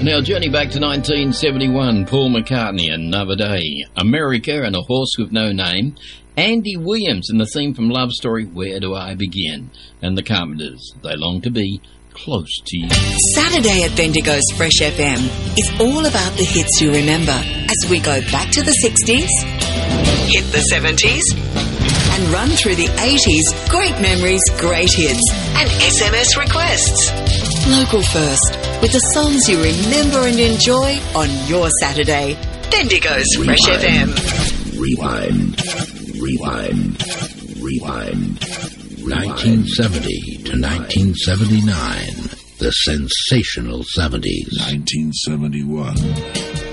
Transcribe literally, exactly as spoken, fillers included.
Now, journey back to nineteen seventy-one, Paul McCartney, Another Day, America and A Horse With No Name, Andy Williams and the theme from Love Story, Where Do I Begin, and the Carpenters, They Long to Be Close to You. Saturday at Bendigo's Fresh F M is all about the hits you remember as we go back to the sixties, hit the seventies, and run through the eighties, great memories, great hits, and S M S requests. Local first, with the songs you remember and enjoy on your Saturday. Bendigo's Fresh F M. Rewind, rewind, rewind. nineteen seventy to nineteen seventy-nine. The sensational seventies. nineteen seventy-one.